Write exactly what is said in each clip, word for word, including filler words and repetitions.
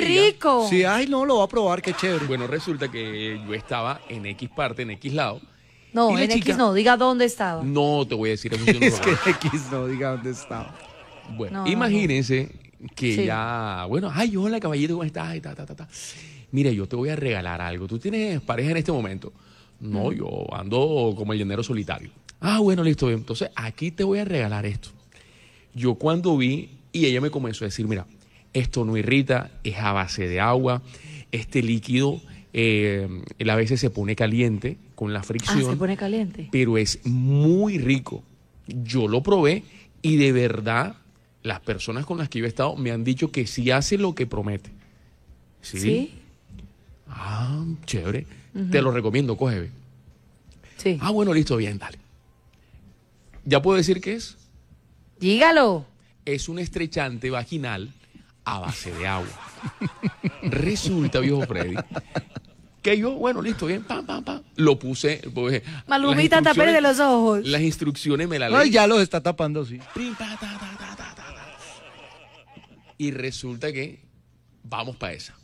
rico. Sí, ay, no, lo voy a probar, qué chévere. Bueno, resulta que yo estaba en X parte, en X lado. No, y la en chica- X no, diga dónde estaba. No te voy a decir eso. Yo no Es lo que X no, diga dónde estaba. Bueno, No, no, imagínense que Sí. ya, bueno, ay, hola caballero, ¿cómo estás? Y ta, ta, ta, ta. Mire, yo te voy a regalar algo. ¿Tú tienes pareja en este momento? No, Mm. yo ando como el llanero solitario. Ah, bueno, listo. Bien. Entonces, aquí te voy a regalar esto. Yo cuando vi, y ella me comenzó a decir, mira, esto no irrita, es a base de agua, este líquido, eh, él a veces se pone caliente con la Ah, fricción, se pone caliente. pero es muy rico. Yo lo probé y de verdad las personas con las que yo he estado me han dicho que sí hace lo que promete. ¿Sí? ¿Sí? Ah, chévere. Te lo recomiendo, coge. Ve. Sí. Ah, bueno, listo, bien, dale. ¿Ya puedo decir qué es? Dígalo. Es un estrechante vaginal a base de agua. Resulta, viejo Freddy, que yo, bueno, listo, bien, pam, pam, pam. Lo puse. Pues, Malumita, las tapere de instrucciones- los ojos. Las instrucciones me las leí. Ay, ya los está tapando, sí. Prim, pa, ta, ta, ta, ta, ta, ta. Y resulta que vamos para esa.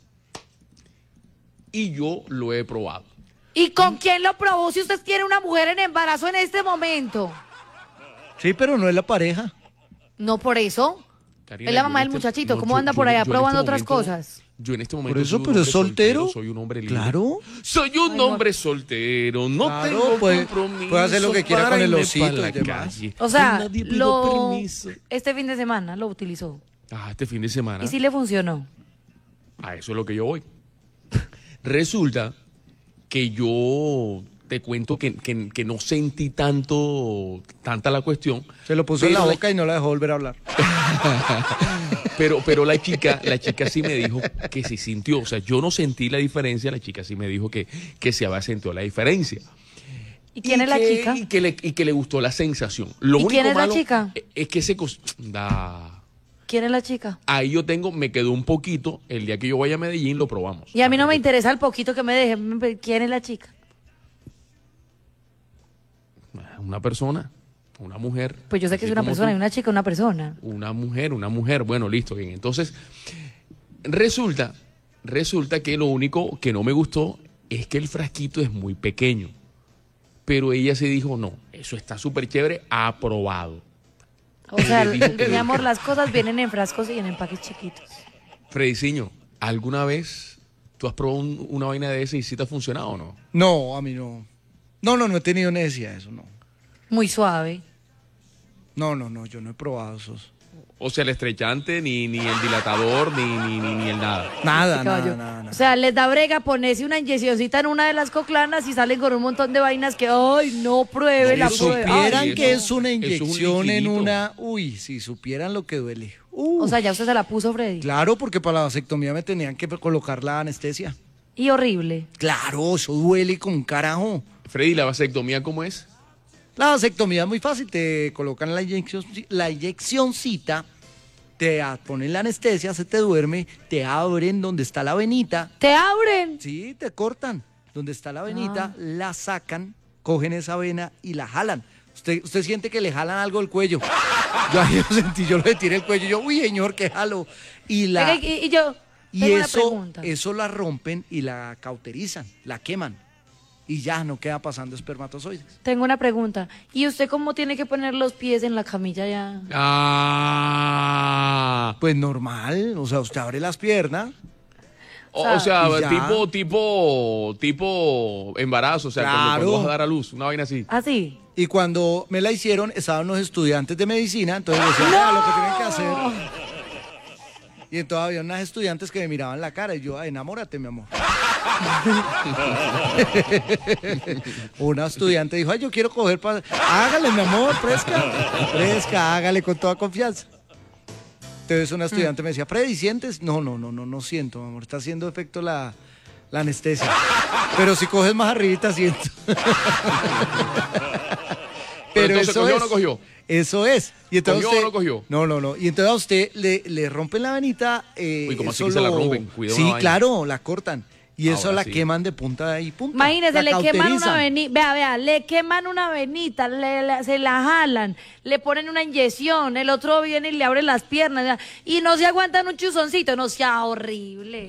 Y yo lo he probado. ¿Y con quién lo probó si usted tiene una mujer en embarazo en este momento? Sí, pero no es la pareja. No por eso. Karina, Es la yo mamá en del este- muchachito. no, ¿Cómo yo- anda yo- por yo allá en este probando otras momento- cosas? Yo en este momento Por eso, soy un pero hombre es soltero. Soy un hombre libre. Claro. Soy un Ay, hombre soltero. No Claro, tengo puede- compromiso. puede hacer lo que quiera para con el irme osito pa' la y demás. calle. O sea, A nadie pido lo... permiso. este fin de semana lo utilizó. Ah, este fin de semana. ¿Y si le funcionó? A eso es lo que yo voy. Resulta que yo te cuento que, que- que no sentí tanto, tanta la cuestión. Se lo puso en pero la boca y no la dejó volver a hablar. Pero, pero la chica, la chica sí me dijo que sí sintió. O sea, yo no sentí la diferencia, la chica sí me dijo que, que se había sentido la diferencia. ¿Y quién es la que- chica? Y que, le, y que le gustó la sensación. Lo ¿Y único quién es la malo chica? Es que se... cos- Da. ¿Quién es la chica? Ahí yo tengo, me quedó un poquito. El día que yo vaya a Medellín lo probamos. Y a mí no me interesa el poquito que me deje. ¿Quién es la chica? Una persona, una mujer. Pues yo sé que es así una como persona, tú. y una chica, una persona. Una mujer, una mujer. Bueno, listo, bien. Entonces, resulta, resulta que lo único que no me gustó es que el frasquito es muy pequeño. Pero ella se dijo, no, eso está súper chévere, aprobado. O sea, Le dijo que mi no. amor, las cosas vienen en frascos y en empaques chiquitos. Frediciño, ¿alguna vez tú has probado un- una vaina de esa y si te ha funcionado o no? No, a mí no. No, no, no he tenido necesidad de eso, no. Muy suave. No, no, no, yo no he probado esos. O sea, el estrechante, ni, ni el dilatador, ni, ni, ni, ni el nada. Nada, Este nada, caballo. nada, nada. O sea, les da brega ponerse una inyeccióncita en una de las coclanas y salen con un montón de vainas que, ay, no pruebe, No, la si Si pruebe. supieran Ay, que no. es una Eso es un inyección en liquidito. una... Uy, si supieran lo que duele. Uh, O sea, ya usted se la puso, Freddy. claro, porque para la vasectomía me tenían que colocar la anestesia. Y horrible. Claro, eso duele con un carajo. Freddy, ¿la vasectomía cómo es? La vasectomía es muy fácil, te colocan la inyección, la inyeccióncita, te a- ponen la anestesia, se te duerme, te abren donde está la venita, ¿Te abren? sí, te cortan donde está la venita, Ah. la sacan, cogen esa vena y la jalan. Usted, usted siente que le jalan algo del cuello. Yo ahí lo sentí, yo le tiré el cuello, yo, uy, señor, que jalo. Y la Venga, Y, y yo y tengo una eso, pregunta. eso la rompen y la cauterizan, la queman. Y ya no queda pasando espermatozoides. Tengo una pregunta. ¿Y usted cómo tiene que poner los pies en la camilla ya? Ah. Pues normal, o sea, usted abre las piernas. O, O o sea, y ya. tipo, tipo, tipo embarazo, o sea, cuando- cuando, Claro. vas a dar a luz, una vaina así. ¿Así? Y cuando me la hicieron, estaban unos estudiantes de medicina, entonces decían, "Ah, lo que tienen que hacer". Y entonces había unas estudiantes que me miraban la cara y yo, "Ay, enamórate, mi amor". Una estudiante dijo, ay, yo quiero coger para... Hágale, mi amor, fresca. Fresca, hágale con toda confianza. Entonces una estudiante me decía, Freddy, ¿sientes? No, no, no, no, no siento, mi amor. Está haciendo efecto la, la anestesia. Pero si coges más arribita, siento. Pero entonces, ¿cogió o no cogió? Eso es. Y entonces ¿Cogió o usted- no cogió? No, no, no. Y entonces a usted le, le rompen la venita. Eh, Uy, ¿cómo así eso que se la lo- rompen? Cuidado Sí, una vaina. claro, la cortan. Y eso Ahora la sí. queman de punta y punta. Imagínese, La le queman una cauterizan. venita, vea, vea, le queman una venita, le- le- se la jalan, le ponen una inyección, el otro viene y le abre las piernas, y no se aguantan un chuzoncito, no sea horrible.